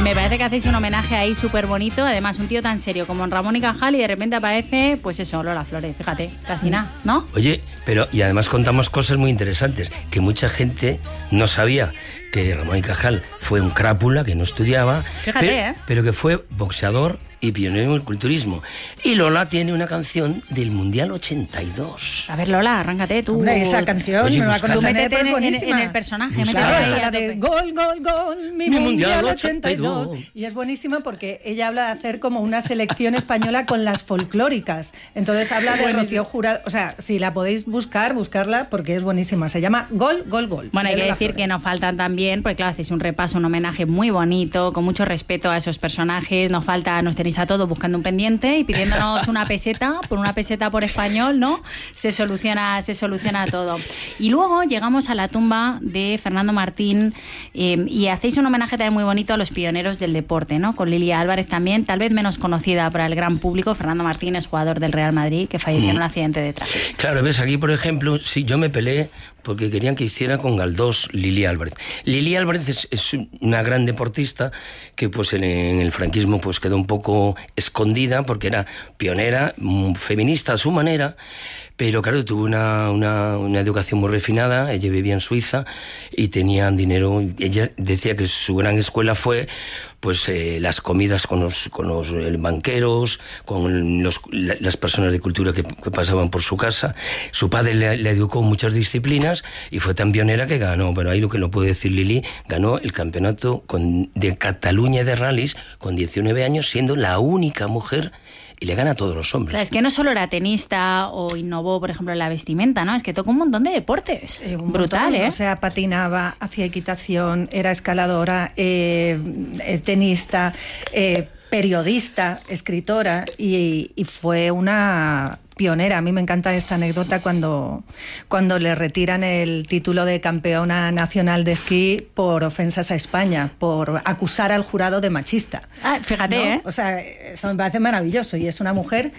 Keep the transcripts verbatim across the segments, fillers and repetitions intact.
Me parece que hacéis un homenaje ahí súper bonito. Además, un tío tan serio como Ramón y Cajal y de repente aparece, pues eso, Lola Flores. Fíjate, casi nada, ¿no? Oye, pero y además contamos cosas muy interesantes que mucha gente no sabía. Que Ramón y Cajal fue un crápula que no estudiaba, Fíjate, pero, ¿eh? pero que fue boxeador y pionero en el culturismo. Y Lola tiene una canción del Mundial ochenta y dos. A ver, Lola, arráncate tú. Hombre, esa canción, Oye, no la busca- conozco, Tú métete pero es en, en- buenísima. en el personaje. Busca- métete Claro, ahí está a la de tope. gol, gol, gol, mi, Mi mundial Mundial ochenta y dos. ochenta y dos. Y es buenísima porque ella habla de hacer como una selección española con las folclóricas. Entonces habla de Rocío Jurado. O sea, si la podéis buscar, buscarla porque es buenísima. Se llama Gol, Gol, Gol. Bueno, hay de que Lola decir Flores. que nos faltan también, porque claro, hacéis un repaso, un homenaje muy bonito, con mucho respeto a esos personajes. Nos falta, nos tenéis a todos buscando un pendiente y pidiéndonos una peseta, por una peseta por español, ¿no? Se soluciona, se soluciona todo. Y luego llegamos a la tumba de Fernando Martín eh, y hacéis un homenaje también muy bonito a los pioneros del deporte, ¿no? Con Lilia Álvarez también, tal vez menos conocida para el gran público. Fernando Martín es jugador del Real Madrid que falleció en un accidente de tráfico. Claro, ves, aquí por ejemplo, sí, yo me peleé porque querían que hiciera con Galdós Lili Álvarez. Lili Álvarez es, es una gran deportista que pues en, en el franquismo pues quedó un poco escondida porque era pionera, feminista a su manera, pero claro, tuvo una, una, una educación muy refinada. Ella vivía en Suiza y tenían dinero. Ella decía que su gran escuela fue pues eh, las comidas con los, con los eh, banqueros, con los, la, las personas de cultura que, que pasaban por su casa. Su padre le, le educó muchas disciplinas y fue tan pionera que ganó, pero ahí lo que no puede decir Lili, ganó el campeonato con, de Cataluña de rallies con diecinueve años, siendo la única mujer. Y le gana a todos los hombres. O sea, es que no solo era tenista o innovó, por ejemplo, en la vestimenta, ¿no? Es que tocó un montón de deportes. Eh, un Brutal, montón. ¿eh? O sea, patinaba, hacía equitación, era escaladora, eh, eh, tenista, eh, periodista, escritora y, y fue una pionera. A mí me encanta esta anécdota cuando, cuando le retiran el título de campeona nacional de esquí por ofensas a España, por acusar al jurado de machista. Ah, fíjate, ¿no? ¿eh? O sea, eso me parece maravilloso y es una mujer.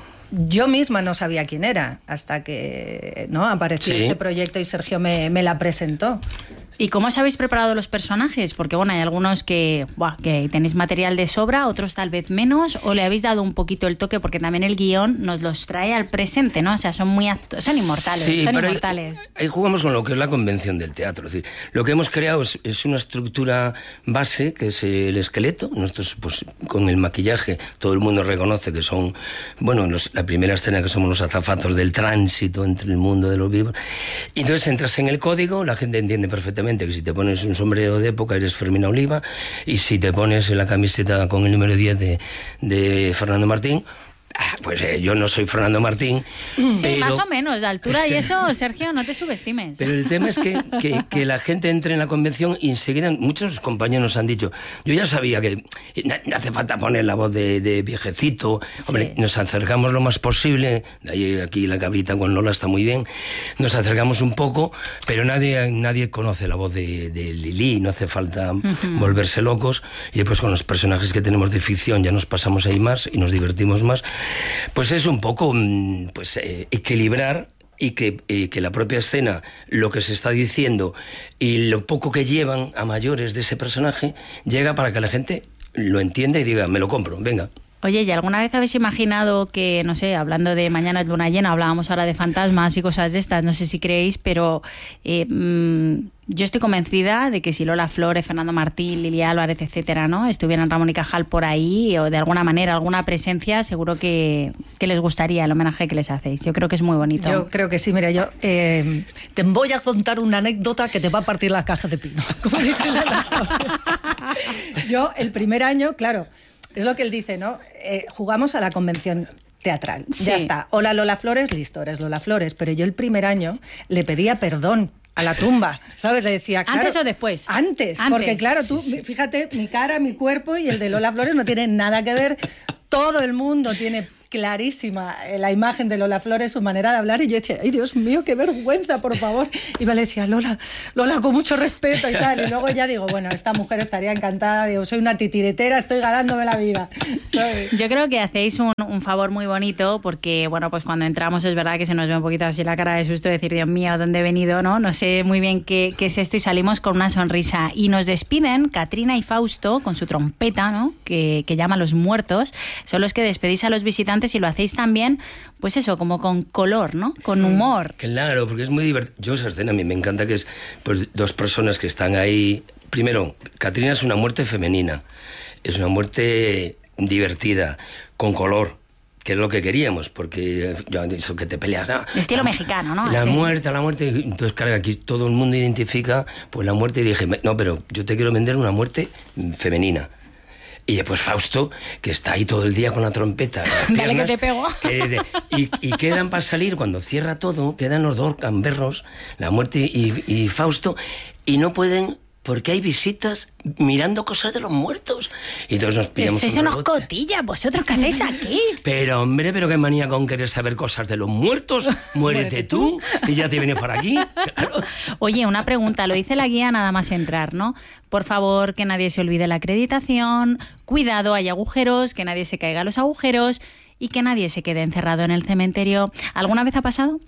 Yo misma no sabía quién era hasta que no apareció Sí. este proyecto y Sergio me, me la presentó. ¿Y cómo os habéis preparado los personajes? Porque bueno, hay algunos que, buah, que tenéis material de sobra, otros tal vez menos, o le habéis dado un poquito el toque, porque también el guión nos los trae al presente, ¿no? O sea, son muy acto- son inmortales, Sí, son pero ahí- inmortales. Ahí, jugamos con lo que es la convención del teatro. Es decir, lo que hemos creado es, es una estructura base, que es el esqueleto. Nosotros, pues, con el maquillaje, todo el mundo reconoce que son, bueno, los, la primera escena que somos los azafatos del tránsito entre el mundo de los vivos. Y entonces entras en el código, la gente entiende perfectamente que si te pones un sombrero de época eres Fermina Oliva, y si te pones la camiseta con el número diez de, de Fernando Martín, pues eh, yo no soy Fernando Martín. Sí, pero, más o menos, de altura y eso, Sergio, no te subestimes. Pero el tema es que, que, que la gente entre en la convención y enseguida, muchos compañeros nos han dicho, yo ya sabía que no, no hace falta poner la voz de, de viejecito. Hombre, Sí. nos acercamos lo más posible, de ahí aquí la cabrita con Lola está muy bien, nos acercamos un poco, pero nadie, nadie conoce la voz de, de Lili, no hace falta uh-huh. volverse locos, y después con los personajes que tenemos de ficción ya nos pasamos ahí más y nos divertimos más. Pues es un poco pues eh, equilibrar y que, eh, que la propia escena, lo que se está diciendo y lo poco que llevan a mayores de ese personaje, llega para que la gente lo entienda y diga, me lo compro, venga. Oye, ¿y alguna vez habéis imaginado que, no sé, hablando de Mañana es luna llena, hablábamos ahora de fantasmas y cosas de estas, no sé si creéis, pero eh, mmm, yo estoy convencida de que si Lola Flores, Fernando Martín, Lilia Álvarez, etcétera, ¿no?, estuvieran Ramón y Cajal por ahí, o de alguna manera, alguna presencia, seguro que, que les gustaría el homenaje que les hacéis. Yo creo que es muy bonito. Yo creo que sí, mira, yo eh, te voy a contar una anécdota que te va a partir las cajas de pino, como dicen las flores. Yo, el primer año, claro, es lo que él dice, ¿no? Eh, jugamos a la convención teatral. Sí. Ya está. Hola Lola Flores, listo, eres Lola Flores. Pero yo el primer año le pedía perdón a la tumba, ¿sabes? Le decía, claro, ¿antes o después? Antes, antes. Porque claro, tú, sí, sí. fíjate, mi cara, mi cuerpo y el de Lola Flores no tienen nada que ver. Todo el mundo tiene clarísima la imagen de Lola Flores, su manera de hablar, y yo decía, ay Dios mío, qué vergüenza, por favor. Y me le decía, Lola, Lola, con mucho respeto y tal. Y luego ya digo, bueno, esta mujer estaría encantada, digo, soy una titiretera, estoy ganándome la vida, ¿sabes? Yo creo que hacéis un, un un favor muy bonito porque, bueno, pues cuando entramos es verdad que se nos ve un poquito así la cara de susto, decir, Dios mío, ¿dónde he venido? No, no sé muy bien qué, qué es esto y salimos con una sonrisa. Y nos despiden Katrina y Fausto con su trompeta, ¿no? Que, que llama a los muertos. Son los que despedís a los visitantes y lo hacéis también, pues eso, como con color, ¿no? Con humor. Claro, porque es muy divertido. Yo esa escena a mí me encanta, que es pues dos personas que están ahí. Primero, Katrina es una muerte femenina. Es una muerte divertida, con color, que es lo que queríamos, porque yo eso que te peleas... ¿no? Estilo la, mexicano, ¿no? La Así. muerte, la muerte... Entonces, claro, aquí todo el mundo identifica pues la muerte y dije, no, pero yo te quiero vender una muerte femenina. Y después Fausto, que está ahí todo el día con la trompeta. Las Dale piernas, que te pego. Que, y, y quedan para salir, cuando cierra todo, quedan los dos gamberros, la muerte y, y Fausto, y no pueden... porque hay visitas mirando cosas de los muertos. Y todos nos pillamos pues un eso nos rebote. cotilla, ¿vosotros qué hacéis aquí? Pero, hombre, pero qué manía con querer saber cosas de los muertos. Muérete tú y ya te vienes por aquí. Claro. Oye, una pregunta, lo dice la guía nada más entrar, ¿no? Por favor, que nadie se olvide la acreditación, cuidado, hay agujeros, que nadie se caiga a los agujeros y que nadie se quede encerrado en el cementerio. ¿Alguna vez ha pasado?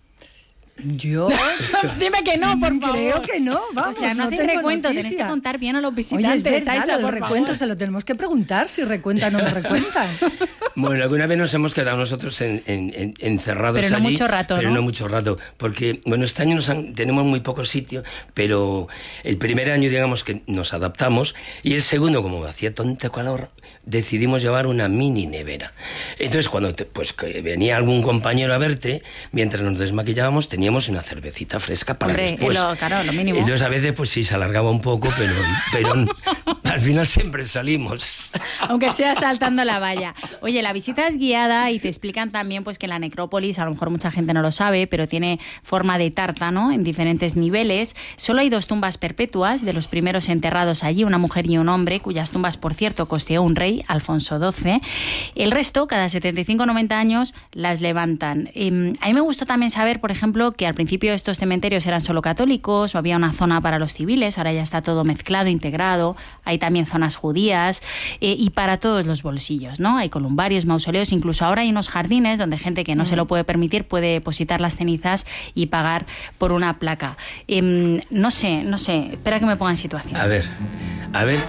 Yo Dime que no, por favor. creo que no, vamos. O sea, no, no hacéis tengo recuento, noticia. tenéis que contar bien a los Oye, visitantes. es verdad, Aiza, lo por del recuento favor. se lo tenemos que preguntar si recuentan o no recuentan. Bueno, alguna vez nos hemos quedado nosotros en, en, en, encerrados Pero no allí. mucho rato, Pero ¿no? no mucho rato. Porque, bueno, este año nos han, tenemos muy poco sitio, pero el primer año, digamos, que nos adaptamos, y el segundo, como hacía tanto calor, decidimos llevar una mini nevera. Entonces, cuando te, pues que venía algún compañero a verte, mientras nos desmaquillábamos, teníamos una cervecita fresca para Hombre, después. lo, claro, lo mínimo. Entonces, a veces, pues sí, se alargaba un poco, pero, pero al final siempre salimos. Aunque sea saltando la valla. Oye, la visita es guiada y te explican también pues que la necrópolis, a lo mejor mucha gente no lo sabe, pero tiene forma de tarta, ¿no? En diferentes niveles. Solo hay dos tumbas perpetuas de los primeros enterrados allí, una mujer y un hombre, cuyas tumbas, por cierto, costeó un rey, Alfonso doce. El resto, cada setenta y cinco o noventa años, las levantan. Eh, a mí me gustó también saber, por ejemplo, que al principio estos cementerios eran solo católicos o había una zona para los civiles, ahora ya está todo mezclado, integrado, hay también zonas judías eh, y para todos los bolsillos, ¿no? Hay columbarios, mausoleos, incluso ahora hay unos jardines donde gente que no mm. se lo puede permitir puede depositar las cenizas y pagar por una placa. Eh, no sé, no sé, espera que me ponga en situación. A ver, a ver...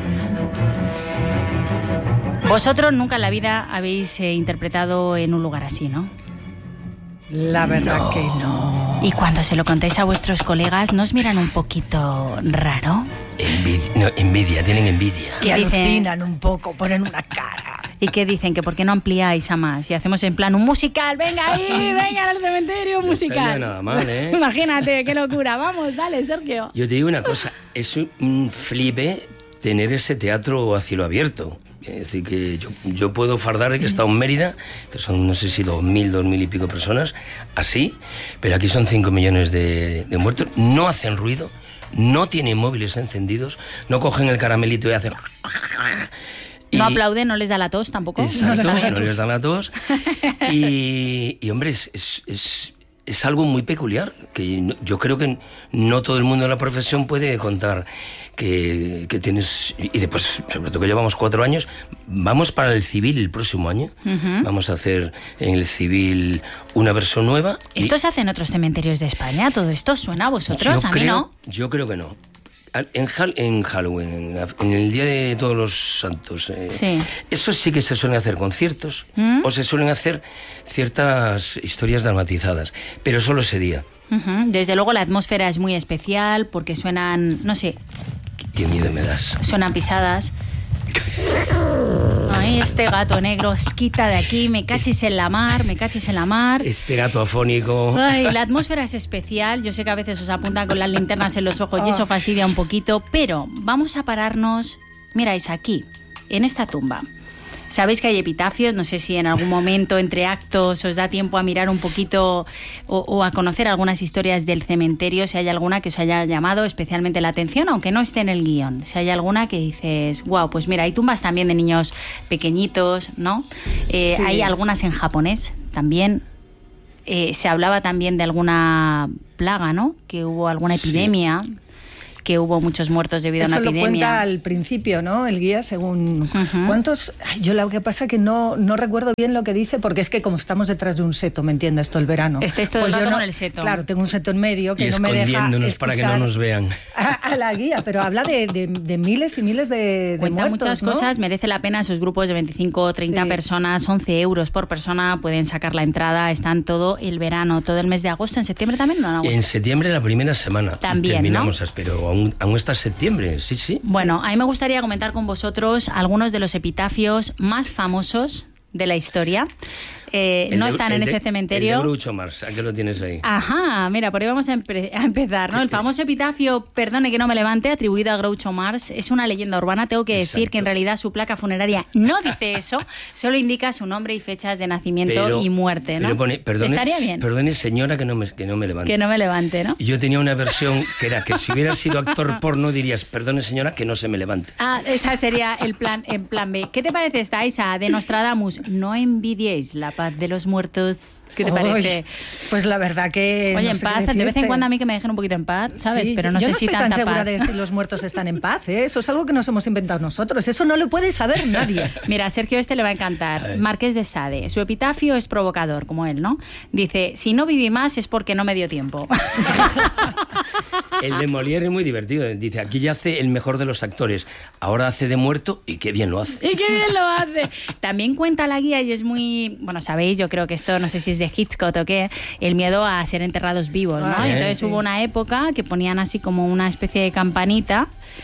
Vosotros nunca en la vida habéis eh, interpretado en un lugar así, ¿no? La verdad no. que no. Y cuando se lo contáis a vuestros colegas, ¿no os miran un poquito raro? Envidia, no, envidia, tienen envidia. Que alucinan un poco, ponen una cara. ¿Y qué dicen? ¿Que por qué no ampliáis a más? Y hacemos en plan un musical, venga ahí, venga al cementerio, un musical. No estaría nada mal, ¿eh? Imagínate, qué locura. Vamos, dale, Sergio. Yo te digo una cosa, es un flipe tener ese teatro a cielo abierto. Es decir, que yo, yo puedo fardar de que he estado en Mérida, que son no sé si dos mil, dos mil y pico personas, así, pero aquí son cinco millones de, de muertos, no hacen ruido, no tienen móviles encendidos, no cogen el caramelito y hacen... Y, no aplauden, no les da la tos tampoco. Exacto, no les da no les da la tos. Y, y hombre, es... es, es Es algo muy peculiar, que yo creo que no todo el mundo de la profesión puede contar que, que tienes... Y después, sobre todo que llevamos cuatro años, vamos para el civil el próximo año. Uh-huh. Vamos a hacer en el civil una versión nueva. ¿Esto y... se hace en otros cementerios de España? ¿Todo esto suena a vosotros? Yo a creo, mí no. Yo creo que no. En, Hall, en Halloween, en el Día de Todos los Santos, eh, sí. eso sí que se suelen hacer conciertos ¿Mm? o se suelen hacer ciertas historias dramatizadas, pero solo ese día. Uh-huh. Desde luego la atmósfera es muy especial porque suenan, no sé... Qué miedo me das. Suenan pisadas. Ay, este gato negro, quita de aquí, me cachis en la mar, me cachis en la mar. Este gato afónico. Ay, la atmósfera es especial, yo sé que a veces os apuntan con las linternas en los ojos y eso fastidia un poquito, pero vamos a pararnos, miráis aquí, en esta tumba. Sabéis que hay epitafios, no sé si en algún momento entre actos os da tiempo a mirar un poquito o, o a conocer algunas historias del cementerio, si hay alguna que os haya llamado especialmente la atención, aunque no esté en el guión. Si hay alguna que dices, wow, pues mira, hay tumbas también de niños pequeñitos, ¿no? Eh, sí. Hay algunas en japonés también. Eh, se hablaba también de alguna plaga, ¿no? Que hubo alguna epidemia. Sí. que hubo muchos muertos debido Eso a una lo epidemia. cuenta al principio, ¿no? El guía, según... Uh-huh. ¿Cuántos? Ay, yo lo que pasa es que no, no recuerdo bien lo que dice, porque es que como estamos detrás de un seto, ¿me entiendes? Todo el verano. Estáis todo Pues el yo rato no- con el seto. Claro, tengo un seto en medio que y no me deja escondiéndonos para que no escuchar nos vean. A, a la guía, pero habla de, de, de miles y miles de, de Cuenta muertos, muchas ¿no? cosas, merece la pena esos grupos de veinticinco o treinta Sí. personas, once euros por persona, pueden sacar la entrada, están todo el verano, todo el mes de agosto, en septiembre también, no en agosto. En septiembre la primera semana. También, terminamos, ¿no? pero aún, aún está septiembre, sí, sí. Bueno, a mí me gustaría comentar con vosotros algunos de los epitafios más famosos de la historia. Eh, El no de- están el en de- ese cementerio. El de Groucho Marx, ¿a qué lo tienes ahí? Ajá, mira, por ahí vamos a, empe- a empezar, ¿no? El famoso epitafio, perdone que no me levante, atribuido a Groucho Marx, es una leyenda urbana. Tengo que decir Exacto. que en realidad su placa funeraria no dice eso, solo indica su nombre y fechas de nacimiento Pero- y muerte, ¿no? Pero pone, perdone, Estaría bien perdone, señora, que no me, que no me levante. que no me levante, ¿no? Y yo tenía una versión que era que si hubieras sido actor porno dirías, perdone, señora, que no se me levante. Ah, ese sería el plan, en plan B. ¿Qué te parece esta, Isa, de Nostradamus? No envidiéis la paz de los muertos. ¿Qué te parece? Uy, pues la verdad que... Oye, no en sé qué paz, de vez en decirte. cuando a mí que me dejen un poquito en paz, ¿sabes? Sí, Pero no yo sé no si estoy tan tanta segura paz. de si los muertos están en paz, ¿eh? Eso es algo que nos hemos inventado nosotros. Eso no lo puede saber nadie. Mira, a Sergio este le va a encantar. A ver. Marqués de Sade. Su epitafio es provocador, como él, ¿no? Dice, si no viví más es porque no me dio tiempo. El de Molière es muy divertido. Dice, aquí yace el mejor de los actores. Ahora hace de muerto y qué bien lo hace. Y qué bien lo hace. También cuenta la guía y es muy... Bueno, sabéis, yo creo que esto, no sé si es de Hitchcock o qué, el miedo a ser enterrados vivos, ¿no? Ah, Y entonces sí. hubo una época que ponían así como una especie de campanita.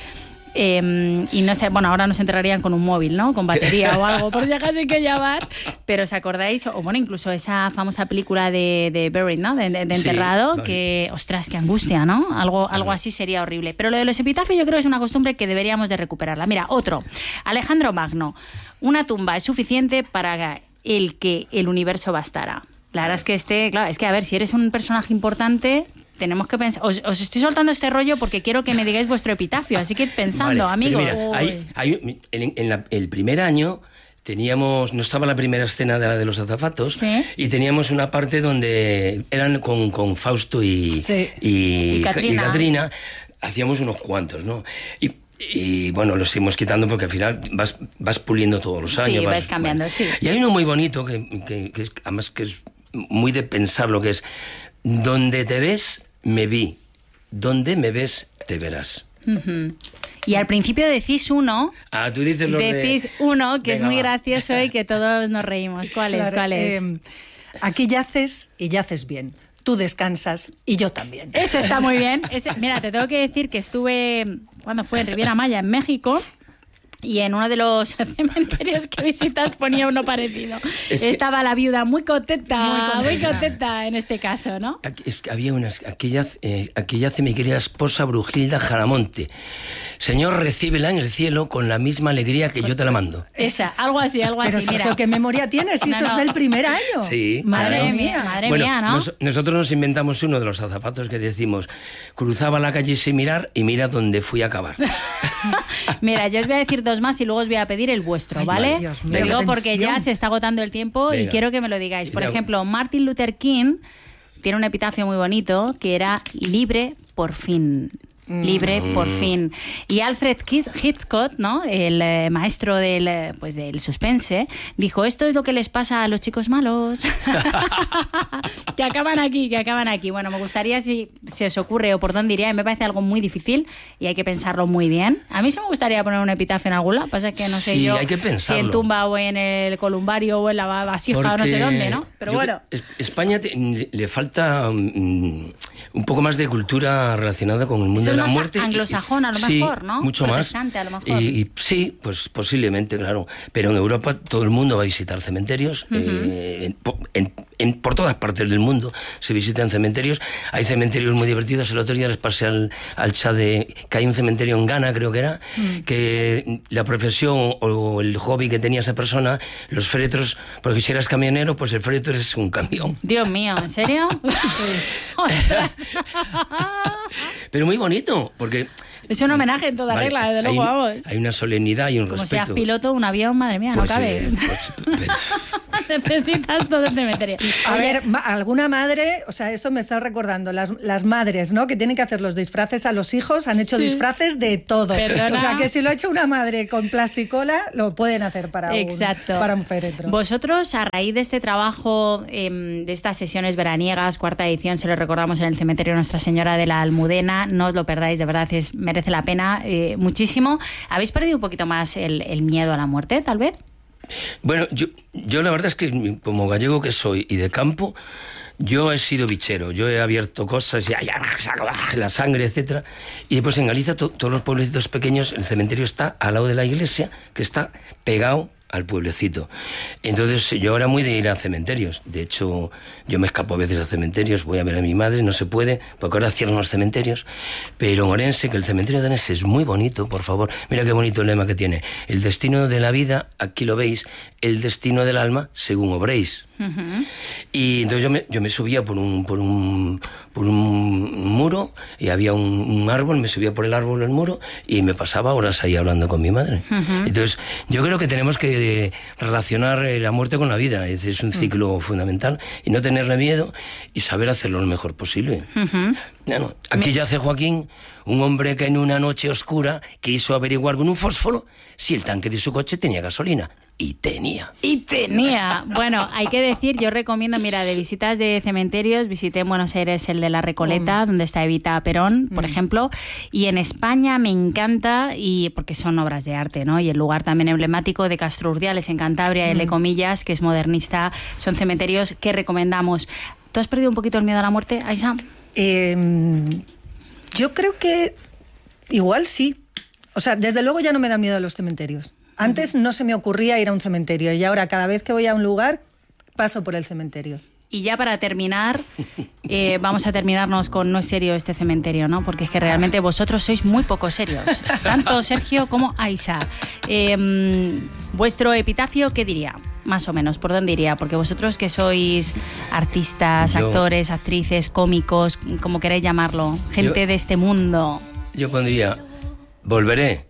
Eh, y no sé, bueno, ahora nos enterrarían con un móvil, ¿no? Con batería o algo, por si acaso hay que llamar. Pero ¿os acordáis? O bueno, incluso esa famosa película de, de Buried, ¿no? De, de- de Sí, enterrado, vale. que, ostras, qué angustia, ¿no? Algo, algo así sería horrible. Pero lo de los epitafios yo creo que es una costumbre que deberíamos de recuperarla. Mira, otro. Alejandro Magno. Una tumba es suficiente para el que el universo bastara. La verdad es que este, claro, es que a ver, si eres un personaje importante, tenemos que pensar. Os, os estoy soltando este rollo porque quiero que me digáis vuestro epitafio, así que pensando, Vale, amigos. pero mira, hay- hay- en, en la- el primer año teníamos, no estaba la primera escena de la de los azafatos, Sí. y teníamos una parte donde eran con, con Fausto y, Sí. y, Y Catrina. y Catrina, hacíamos unos cuantos, ¿no? Y, y, bueno, los seguimos quitando porque al final vas, vas puliendo todos los Sí, años. vais cambiando, sí. Y hay uno muy bonito, que, que- que es, además que es muy de pensar lo que es, donde te ves, me vi, donde me ves, te verás. Ujú. Y al principio decís uno, Ah, tú dices los de- decís uno que es Venga, muy va. gracioso y que todos nos reímos. ¿Cuál es? Claro, ¿Cuál es? eh, aquí yaces y yaces bien. Tú descansas y yo también. Ese está muy bien. Ese- mira, te tengo que decir que estuve, ¿cuándo fue? En Riviera Maya, en México. Y en uno de los cementerios que visitas ponía uno parecido. Es que- Estaba la viuda muy contenta, Muy muy contenta. contenta, en este caso, ¿no? Aquí, es que había unas. Aquí yace, eh, aquí yace mi querida esposa Brujilda Jaramonte. Señor, recíbela en el cielo con la misma alegría que yo te la mando. Esa, algo así, algo Pero así. Sergio, Mira. ¿qué memoria tienes? Si No, eso no. es del primer año. Sí, Madre claro. mía, madre Bueno, mía, ¿no? nos- nosotros nos inventamos uno de los azafatos que decimos: cruzaba la calle sin mirar y mira dónde fui a acabar. Mira, yo os voy a decir dos más y luego os voy a pedir el vuestro, Ay, ¿vale? vale, Dios mío, Lo digo qué porque ya tensión. se está agotando el tiempo y Venga. quiero que me lo digáis. Por Mira. ejemplo, Martin Luther King tiene un epitafio muy bonito que era libre por fin. Libre por fin. Y Alfred Hitch- Hitchcock, ¿no? El eh, maestro del, eh, pues del suspense, dijo: esto es lo que les pasa a los chicos malos. Que acaban aquí, que acaban aquí. Bueno, me gustaría si se os ocurre o por dónde iría. Me parece algo muy difícil y hay que pensarlo muy bien. A mí sí me gustaría poner un epitafio en algún lado. Pasa que no sé Sí, yo hay que si pensarlo. en tumba o en el columbario o en la vasija o no sé Porque dónde, ¿no? Pero yo bueno. creo- es- España te- le falta mm, un poco más de cultura relacionada con el mundo Eso de es la más muerte. anglosajón, a lo Sí, mejor, ¿no? Mucho más. Protestante, a lo mejor. Y, y sí, pues posiblemente, claro. Pero en Europa todo el mundo va a visitar cementerios. eh, en- po- en- en- por todas partes del mundo se visitan cementerios. Hay cementerios muy divertidos. El otro día les pasé al, al chat de que hay un cementerio en Ghana, creo que era, que la profesión o el hobby que tenía esa persona, los féretros, porque si eras camionero, pues el féretro es un camión. Dios mío, ¿en serio? Ostras. Pero muy bonito, porque Es un homenaje en toda vale, regla, desde luego, hay, vamos. Hay una solemnidad y un Como respeto. Como seas piloto, un avión, madre mía, pues, no cabe. Eh, pues, pero... Necesitas todo el cementerio. A ver, ma alguna madre, o sea, esto me está recordando, las, las madres, ¿no? Que tienen que hacer los disfraces a los hijos, han hecho sí. disfraces de todo. Perdona. O sea, que si lo ha hecho una madre con plasticola, lo pueden hacer para, Exacto. un, para un féretro. Vosotros, a raíz de este trabajo, eh, de estas sesiones veraniegas, cuarta edición, se lo recordamos en el cementerio Nuestra Señora de la Almudena, no os lo perdáis, de verdad, es, merece la pena eh, muchísimo. ¿Habéis perdido un poquito más el, el miedo a la muerte, tal vez? Bueno, yo, yo la verdad es que como gallego que soy y de campo, yo he sido bichero, yo he abierto cosas, ya, ya, la sangre, etcétera. Y después en Galicia, to, todos los pueblecitos pequeños, el cementerio está al lado de la iglesia, que está pegado al pueblecito. Entonces yo era muy de ir a cementerios. De hecho, yo me escapo a veces a cementerios, voy a ver a mi madre, no se puede, porque ahora cierran los cementerios. Pero en Orense, que el cementerio de Orense es muy bonito, por favor. Mira qué bonito el lema que tiene. El destino de la vida, aquí lo veis, el destino del alma, según obréis. Uh-huh. Y entonces yo me, yo me subía por un, por un por un muro y había un, un árbol, me subía por el árbol el muro y me pasaba horas ahí hablando con mi madre. Uh-huh. Entonces yo creo que tenemos que relacionar la muerte con la vida, es, es un ciclo uh-huh. fundamental y no tenerle miedo y saber hacerlo lo mejor posible. Uh-huh. Bueno, aquí yace Joaquín, un hombre que en una noche oscura quiso averiguar con un fósforo si el tanque de su coche tenía gasolina. Y tenía. Y tenía. Bueno, hay que decir, yo recomiendo, mira, de visitas de cementerios, visité en Buenos Aires el de La Recoleta, mm. donde está Evita Perón, por mm. ejemplo, y en España me encanta, y porque son obras de arte, ¿no? Y el lugar también emblemático de Castro Urdiales, en Cantabria, mm. el de Comillas, que es modernista, son cementerios que recomendamos. ¿Tú has perdido un poquito el miedo a la muerte, Aisha? Eh, yo creo que igual sí. O sea, desde luego ya no me da miedo a los cementerios. Antes no se me ocurría ir a un cementerio y ahora cada vez que voy a un lugar paso por el cementerio. Y ya para terminar, eh, vamos a terminarnos con no es serio este cementerio, ¿no? Porque es que realmente vosotros sois muy poco serios, tanto Sergio como Aisha. Eh, ¿Vuestro epitafio qué diría? Más o menos, ¿por dónde iría? Porque vosotros que sois artistas, yo, actores, actrices, cómicos, como queréis llamarlo, gente yo, de este mundo. Yo pondría, volveré.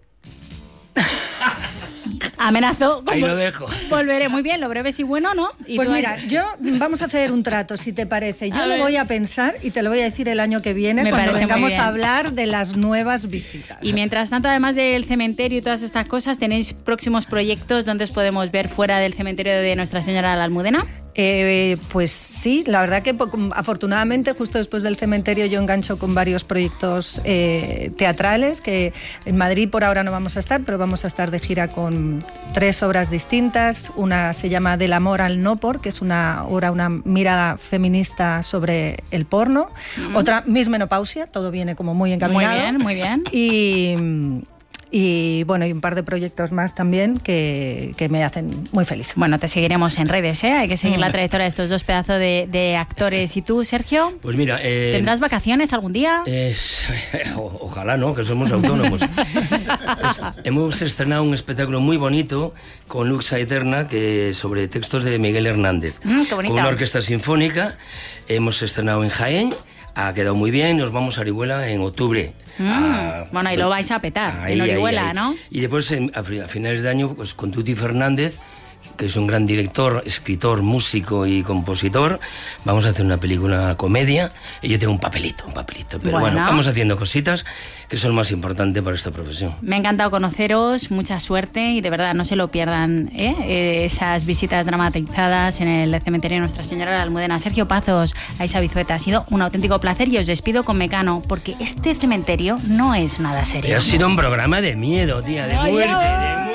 Amenazo. Ahí lo dejo. Volveré. Muy bien, lo breve y bueno, ¿no? ¿Y pues mira, ahí? yo vamos a hacer un trato, si te parece. Yo a lo ver. voy a pensar y te lo voy a decir el año que viene, Me cuando vengamos a hablar de las nuevas visitas. Y mientras tanto, además del cementerio y todas estas cosas, ¿tenéis próximos proyectos donde os podemos ver fuera del cementerio de Nuestra Señora de la Almudena? Eh, pues sí, la verdad que afortunadamente justo después del cementerio yo engancho con varios proyectos eh, teatrales, que en Madrid por ahora no vamos a estar, pero vamos a estar de gira con tres obras distintas. Una se llama Del amor al no por, que es una obra, una mirada feminista sobre el porno. Mm. Otra, Miss Menopausia, todo viene como muy encaminado. Muy bien, muy bien. Y... Y bueno, y un par de proyectos más también que, que me hacen muy feliz. Bueno, te seguiremos en redes, ¿eh? Hay que seguir la trayectoria de estos dos pedazos de, de actores. ¿Y tú, Sergio? Pues mira... Eh, ¿Tendrás vacaciones algún día? Eh, o, ojalá, ¿no? Que somos autónomos. es, hemos estrenado un espectáculo muy bonito con Luxa Eterna, que sobre textos de Miguel Hernández. Mm, qué bonito. Con una orquesta sinfónica. Hemos estrenado en Jaén. Ha quedado muy bien, nos vamos a Orihuela en octubre. Mm, a, bueno, ahí lo vais a petar, ahí, en Orihuela, ahí, ahí. ¿no? Y después, en, a, a finales de año, pues con Tuti Fernández, que es un gran director, escritor, músico y compositor, vamos a hacer una película comedia y yo tengo un papelito, un papelito. Pero bueno, bueno vamos haciendo cositas que son más importantes para esta profesión. Me ha encantado conoceros, mucha suerte y de verdad no se lo pierdan, ¿eh? Eh, esas visitas dramatizadas en el cementerio de Nuestra Señora de la Almudena. Sergio Pazos, Aisha Bizueta, ha sido un auténtico placer y os despido con Mecano, porque este cementerio no es nada serio. Ha sido un programa de miedo, tía, de muerte, de